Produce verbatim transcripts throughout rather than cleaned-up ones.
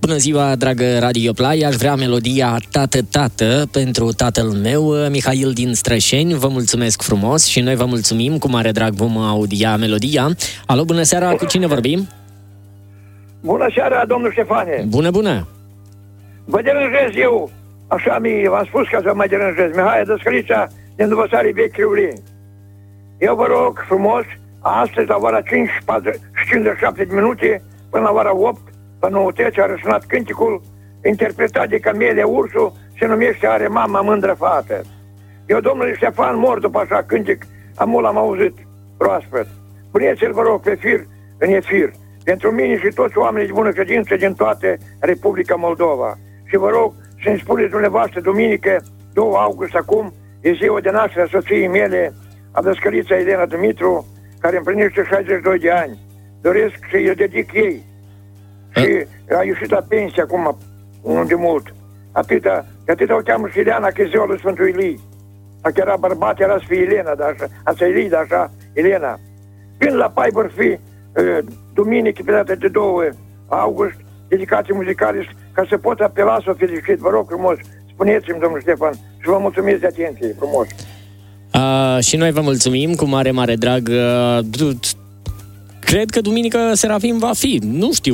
Bună ziua, dragă Radio Play, aș vrea melodia Tată, Tată pentru tatăl meu, Mihail din Strășeni. Vă mulțumesc frumos și noi vă mulțumim, cu mare drag vom audia melodia. Alo, bună seara, cu cine vorbim? Bună seara, domnul Ștefane. Bună, bună. Vă deranjez eu, așa mi v-am spus că să mai deranjez. Mihai Dăscălița din Dubăsarii Vechi Criulini. Eu vă rog frumos, astăzi la ora cinci și cincizeci și șapte de minute până la ora opt, pe nouătăți, a răsunat cânticul interpretat de Camelia Ursu, se numește Are mama mândră fată. Eu, domnule Ștefan, mor după așa cântic, amul am auzit proaspăt. Puneți-l, vă rog, pe fir, în efir, pentru mine și toți oamenii de bună credință din toată Republica Moldova. Și vă rog să-mi spuneți dumneavoastră, duminică, doi august acum, e ziua de naștere a soției mele, a Dăscălița Elena Dumitru, care împlinește șaizeci și doi de ani. Doresc să-i dedic ei. Și a ieșit la pensie acum, de mult. Atâta, atâta o cheamă și Ileana, că e ziua lui Sfântul Ilii. Dacă era bărbat, era să fie Elena, dar așa, asta Ilii, dar așa, Elena. Când la pai vor fi uh, duminică, pe data de doi august, dedicații muzicale, ca să pot apela să o felicit. Vă rog frumos, spuneți-mi, domnul Ștefan, și vă mulțumesc de atenție, frumos. Uh, și noi vă mulțumim, cu mare, mare drag. Uh, cred că duminică Serafim va fi, nu știu.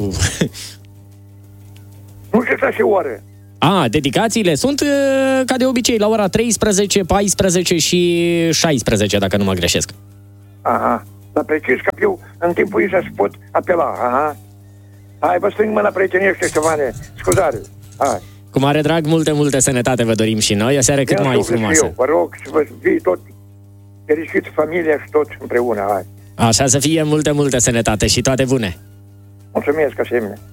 Nu știu așa și oră. A, dedicațiile sunt uh, ca de obicei la ora treisprezece, paisprezece și șaisprezece, dacă nu mă greșesc. Aha, dar precis că eu în timpul ăsta se pot apela, aha. Hai, vă strâng mâna prietenește, Ștefane, scuzare, hai. Cu mare drag, multe, multe sănătate vă dorim și noi, o seară cât mai frumoasă. Eu, vă rog să vă fie tot fericit, familia și toți împreună, hai. Așa să fie, multe, multe sănătate și toate bune. Mulțumesc, asemenea.